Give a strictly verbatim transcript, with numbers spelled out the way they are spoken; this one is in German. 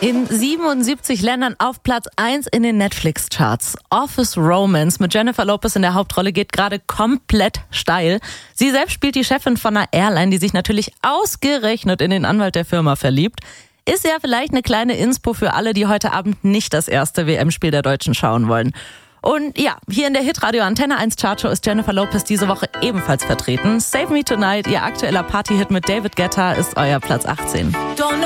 In siebenundsiebzig Ländern auf Platz eins in den Netflix-Charts. Office Romance mit Jennifer Lopez in der Hauptrolle geht gerade komplett steil. Sie selbst spielt die Chefin von einer Airline, die sich natürlich ausgerechnet in den Anwalt der Firma verliebt. Ist ja vielleicht eine kleine Inspo für alle, die heute Abend nicht das erste W M-Spiel der Deutschen schauen wollen. Und ja, hier in der Hitradio Antenne eins Chartshow ist Jennifer Lopez diese Woche ebenfalls vertreten. Save Me Tonight, ihr aktueller Partyhit mit David Guetta, ist euer Platz achtzehn.